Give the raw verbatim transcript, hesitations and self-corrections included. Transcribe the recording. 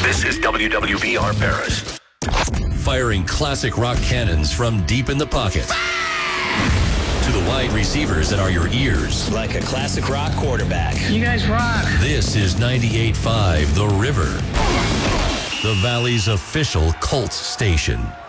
This is W W V R Paris. Firing classic rock cannons from deep in the pocket to the wide receivers that are your ears. Like a classic rock quarterback. You guys rock. This is ninety-eight point five The River, the Valley's official Colts station.